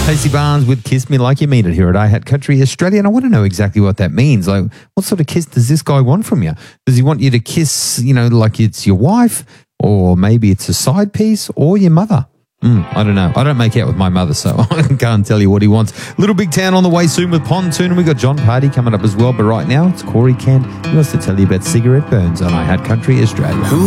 Stacey Barnes with Kiss Me Like You Mean It here at iHat Country Australia. And I want to know exactly what that means. Like, what sort of kiss does this guy want from you? Does he want you to kiss, like it's your wife, or maybe it's a side piece, or your mother? I don't know. I don't make out with my mother, so I can't tell you what he wants. Little Big Town on the way soon with Pontoon, and we got John Party coming up as well. But right now, it's Corey Kent. He wants to tell you about cigarette burns on iHat Country Australia.